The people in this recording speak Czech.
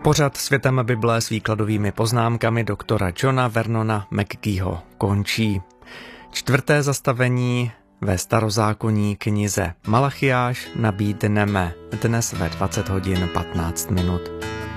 Pořad Světem Bible s výkladovými poznámkami doktora Johna Vernona McGeeho končí. 4. zastavení ve starozákonní knize Malachiáš nabídneme dnes ve 20 hodin 15 minut.